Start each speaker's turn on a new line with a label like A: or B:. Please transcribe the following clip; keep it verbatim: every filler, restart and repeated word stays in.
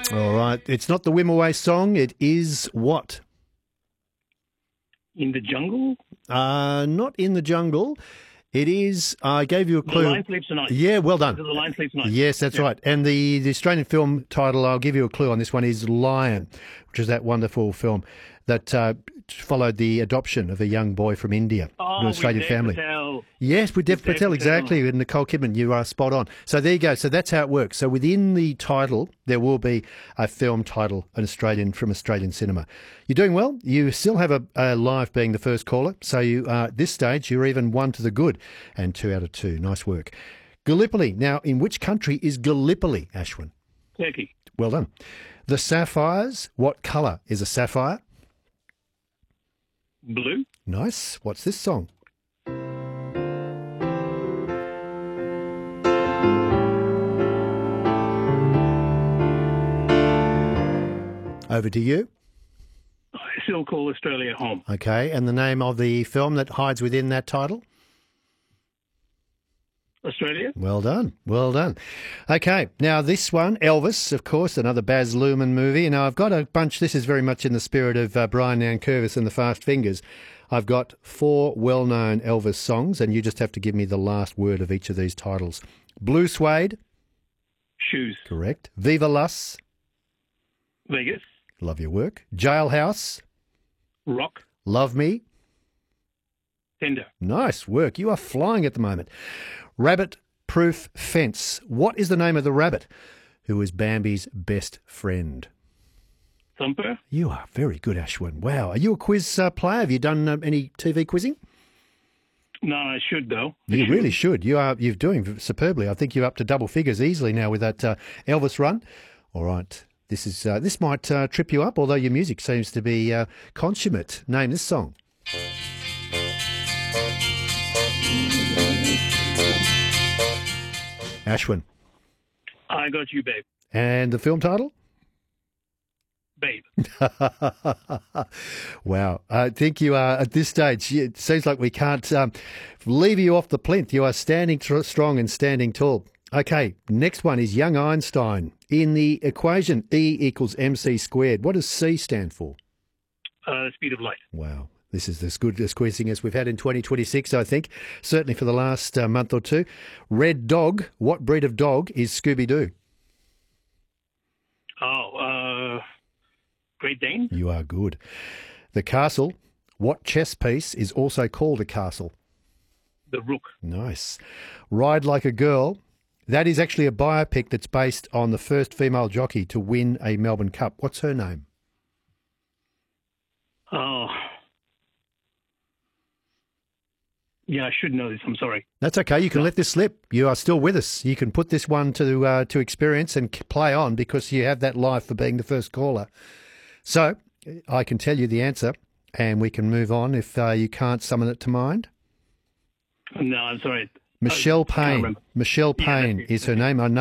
A: All right. It's not the Wimoway song. It is what?
B: In the Jungle?
A: Uh, not In the Jungle. It is, I gave you a clue.
B: The Lion Sleeps Tonight.
A: Yeah, well done.
B: The Lion Sleeps Tonight.
A: Yes, that's
B: yeah.
A: right. And the, the Australian film title, I'll give you a clue on this one, is Lion, which is that wonderful film that uh, followed the adoption of a young boy from India,
B: oh,
A: an Australian
B: with Dev
A: family.
B: Patel.
A: Yes, with Dev Patel, Patel, exactly, and Nicole Kidman. You are spot on. So there you go. So that's how it works. So within the title, there will be a film title, an Australian from Australian cinema. You're doing well. You still have a, a live being the first caller. So you are, at this stage, you're even one to the good and two out of two. Nice work. Gallipoli. Now, in which country is Gallipoli, Ashwin?
B: Turkey.
A: Well done. The Sapphires. What colour is a sapphire?
B: Blue.
A: Nice. What's this song? Over to you.
B: I still call Australia home.
A: Okay. And the name of the film that hides within that title?
B: Australia.
A: Well done. Well done. Okay. Now, this one, Elvis, of course, another Baz Luhrmann movie. Now, I've got a bunch. This is very much in the spirit of uh, Brian Nankervis and the Fast Fingers. I've got four well-known Elvis songs, and you just have to give me the last word of each of these titles. Blue Suede.
B: Shoes.
A: Correct. Viva Las.
B: Vegas.
A: Love your work. Jailhouse.
B: Rock.
A: Love Me.
B: Tender.
A: Nice work. You are flying at the moment. Rabbit Proof Fence. What is the name of the rabbit who is Bambi's best friend?
B: Thumper.
A: You are very good, Ashwin. Wow. Are you a quiz uh, player? Have you done uh, any T V quizzing?
B: No, I should, though. I
A: you
B: should.
A: really should. You are, you're doing superbly. I think you're up to double figures easily now with that uh, Elvis run. All right. This is uh, this might uh, trip you up, although your music seems to be uh, consummate. Name this song. Ashwin.
B: I Got You, Babe.
A: And the film title?
B: Babe.
A: Wow. I think you are, at this stage, it seems like we can't um, leave you off the plinth. You are standing tr- strong and standing tall. Okay, next one is Young Einstein. In the equation, E equals mc squared. What does C stand for?
B: Uh, speed of light.
A: Wow. This is as good as quizzing as we've had in twenty twenty-six, I think, certainly for the last uh, month or two. Red Dog. What breed of dog is Scooby-Doo?
B: Oh, uh, Great Dane?
A: You are good. The Castle. What chess piece is also called a castle?
B: The Rook.
A: Nice. Ride Like a Girl. That is actually a biopic that's based on the first female jockey to win a Melbourne Cup. What's her name?
B: Oh. Yeah, I should know this. I'm sorry.
A: That's okay. You can let this slip. You are still with us. You can put this one to uh, to experience and play on because you have that life for being the first caller. So I can tell you the answer and we can move on if uh, you can't summon it to mind.
B: No, I'm sorry.
A: Michelle
B: I can't
A: Payne.
B: remember.
A: Michelle
B: Yeah,
A: Payne
B: that's it.
A: is her name. I know.